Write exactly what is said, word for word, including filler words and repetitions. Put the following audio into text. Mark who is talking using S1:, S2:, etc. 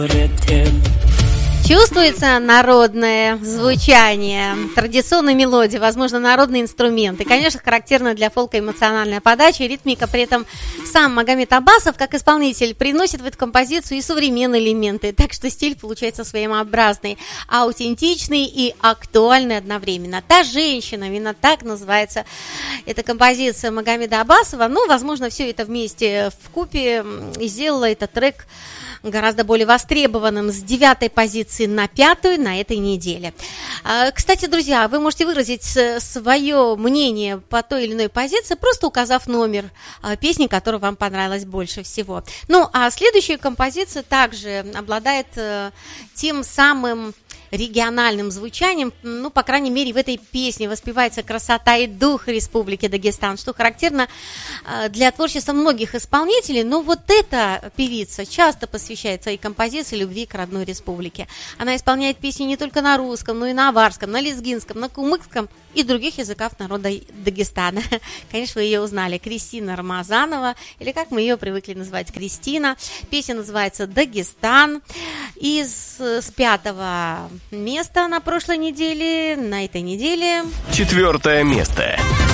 S1: Чувствуется народное звучание, традиционная мелодия, возможно, народный инструмент. И, конечно, характерна для фолка эмоциональная подача и ритмика. При этом сам Магомед Аббасов, как исполнитель, приносит в эту композицию и современные элементы. Так что стиль получается своеобразный, аутентичный и актуальный одновременно. «Та женщина», именно так называется эта композиция Магомеда Аббасова. Ну, возможно, все это вместе вкупе и сделало этот трек гораздо более востребованным, с девятой позиции на пятую на этой неделе. Кстати, друзья, вы можете выразить свое мнение по той или иной позиции, просто указав номер песни, которая вам понравилась больше всего. Ну, а следующая композиция также обладает тем самым региональным звучанием, ну, по крайней мере, в этой песне воспевается красота и дух Республики Дагестан, что характерно для творчества многих исполнителей, но вот эта певица часто посвящает своей композиции любви к родной республике. Она исполняет песни не только на русском, но и на аварском, на лезгинском, на кумыкском и других языках народа Дагестана. Конечно, вы ее узнали, Кристина Рамазанова, или как мы ее привыкли называть, Кристина. Песня называется «Дагестан». Из с пятого места на прошлой неделе, на этой неделе.
S2: Четвертое место.